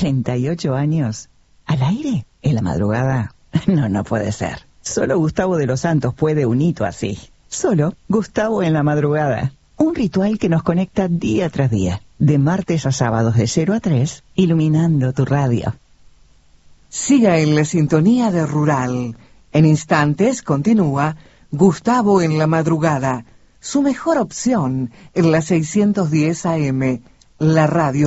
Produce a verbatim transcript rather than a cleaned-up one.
cuarenta y ocho años. ¿Al aire? ¿En la madrugada? No, no puede ser. Solo Gustavo de los Santos puede un hito así. Solo Gustavo en la madrugada. Un ritual que nos conecta día tras día, de martes a sábados de cero a tres, iluminando tu radio. Siga en la sintonía de Rural. En instantes continúa Gustavo en la madrugada, su mejor opción en la seiscientos diez A M, la radio